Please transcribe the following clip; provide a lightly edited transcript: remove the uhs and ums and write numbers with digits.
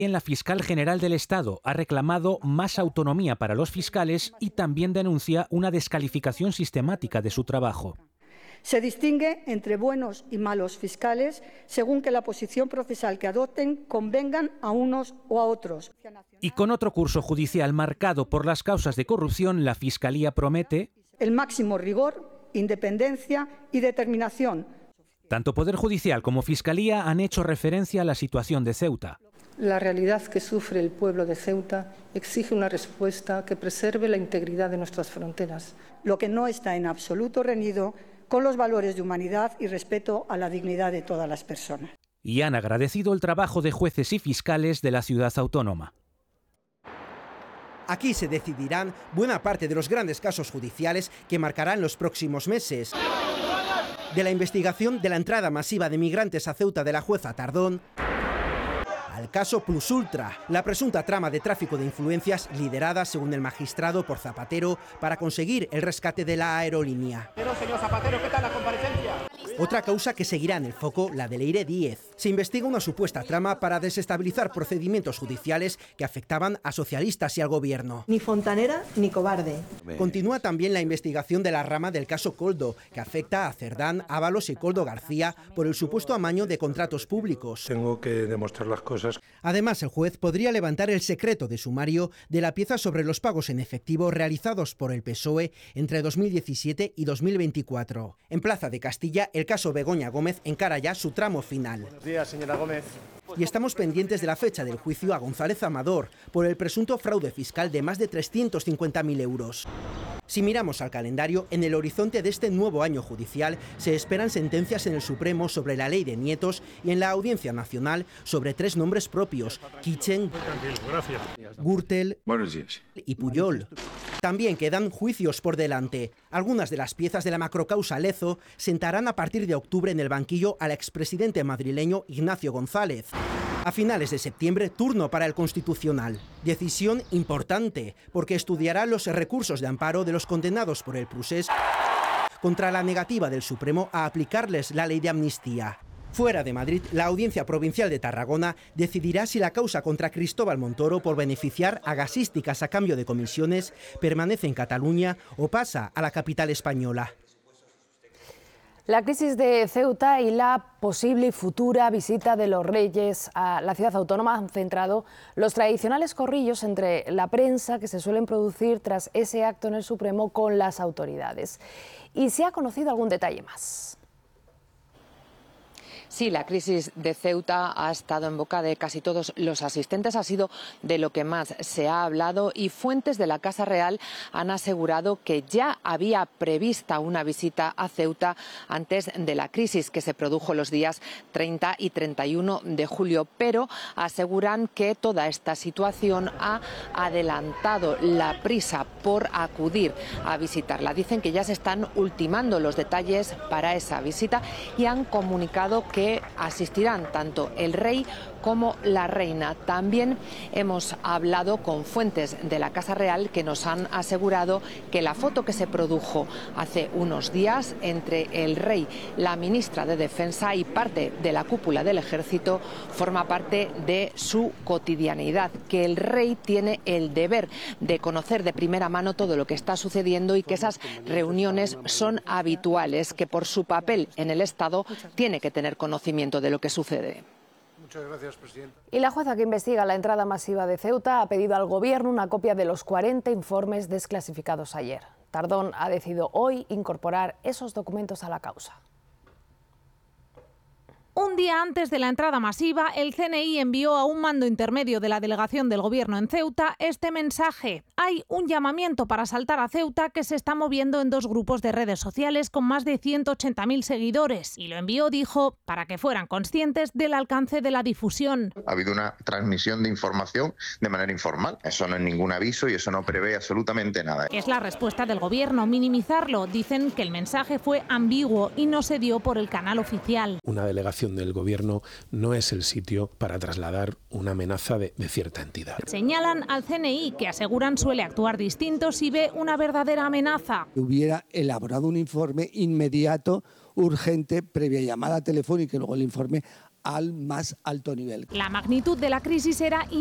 La fiscal general del Estado ha reclamado más autonomía para los fiscales y también denuncia una descalificación sistemática de su trabajo. Se distingue entre buenos y malos fiscales según que la posición procesal que adopten convengan a unos o a otros. Y con otro curso judicial marcado por las causas de corrupción, la Fiscalía promete el máximo rigor, independencia y determinación. Tanto Poder Judicial como Fiscalía han hecho referencia a la situación de Ceuta. La realidad que sufre el pueblo de Ceuta exige una respuesta que preserve la integridad de nuestras fronteras. Lo que no está en absoluto reñido con los valores de humanidad y respeto a la dignidad de todas las personas. Y han agradecido el trabajo de jueces y fiscales de la ciudad autónoma. Aquí se decidirán buena parte de los grandes casos judiciales que marcarán los próximos meses. De la investigación de la entrada masiva de migrantes a Ceuta de la jueza Tardón, al caso Plus Ultra, la presunta trama de tráfico de influencias liderada, según el magistrado, por Zapatero para conseguir el rescate de la aerolínea. Pero, señor Zapatero, ¿qué tal la comparecencia? Otra causa que seguirá en el foco, la de Leire Díez. Se investiga una supuesta trama para desestabilizar procedimientos judiciales que afectaban a socialistas y al gobierno. Ni fontanera ni cobarde. Continúa también la investigación de la rama del caso Koldo, que afecta a Cerdán, Ábalos y Koldo García por el supuesto amaño de contratos públicos. Tengo que demostrar las cosas. Además, el juez podría levantar el secreto de sumario de la pieza sobre los pagos en efectivo realizados por el PSOE entre 2017 y 2024. En Plaza de Castilla, el caso Begoña Gómez encara ya su tramo final. Buenos días, señora Gómez. Y estamos pendientes de la fecha del juicio a González Amador por el presunto fraude fiscal de más de 350.000 euros. Si miramos al calendario, en el horizonte de este nuevo año judicial se esperan sentencias en el Supremo sobre la ley de nietos y en la Audiencia Nacional sobre 3 nombres propios: Kitchen, Gürtel y Pujol. También quedan juicios por delante. Algunas de las piezas de la macrocausa Lezo sentarán a partir de octubre en el banquillo al expresidente madrileño Ignacio González. A finales de septiembre, turno para el Constitucional. Decisión importante, porque estudiará los recursos de amparo de los condenados por el Procés contra la negativa del Supremo a aplicarles la ley de amnistía. Fuera de Madrid, la Audiencia Provincial de Tarragona decidirá si la causa contra Cristóbal Montoro por beneficiar a gasísticas a cambio de comisiones permanece en Cataluña o pasa a la capital española. La crisis de Ceuta y la posible y futura visita de los Reyes a la ciudad autónoma han centrado los tradicionales corrillos entre la prensa que se suelen producir tras ese acto en el Supremo con las autoridades. Y se ha conocido algún detalle más. Sí, la crisis de Ceuta ha estado en boca de casi todos los asistentes, ha sido de lo que más se ha hablado y fuentes de la Casa Real han asegurado que ya había prevista una visita a Ceuta antes de la crisis que se produjo los días 30 y 31 de julio, pero aseguran que toda esta situación ha adelantado la prisa por acudir a visitarla. Dicen que ya se están ultimando los detalles para esa visita y han comunicado que asistirán tanto el rey como la reina. También hemos hablado con fuentes de la Casa Real que nos han asegurado que la foto que se produjo hace unos días entre el rey, la ministra de Defensa y parte de la cúpula del ejército forma parte de su cotidianidad, que el rey tiene el deber de conocer de primera mano todo lo que está sucediendo y que esas reuniones son habituales, que por su papel en el Estado tiene que tener conocimiento de lo que sucede. Muchas gracias, presidenta. Y la jueza que investiga la entrada masiva de Ceuta ha pedido al Gobierno una copia de los 40 informes desclasificados ayer. Tardón ha decidido hoy incorporar esos documentos a la causa. Un día antes de la entrada masiva, el CNI envió a un mando intermedio de la delegación del Gobierno en Ceuta este mensaje. Hay un llamamiento para asaltar a Ceuta que se está moviendo en 2 grupos de redes sociales con más de 180.000 seguidores. Y lo envió, dijo, para que fueran conscientes del alcance de la difusión. Ha habido una transmisión de información de manera informal. Eso no es ningún aviso y eso no prevé absolutamente nada. Es la respuesta del Gobierno, minimizarlo. Dicen que el mensaje fue ambiguo y no se dio por el canal oficial. Una delegación del Gobierno no es el sitio para trasladar una amenaza de cierta entidad. Señalan al CNI, que aseguran suele actuar distinto si ve una verdadera amenaza. Hubiera elaborado un informe inmediato, urgente, previa llamada telefónica y luego el informe al más alto nivel. La magnitud de la crisis era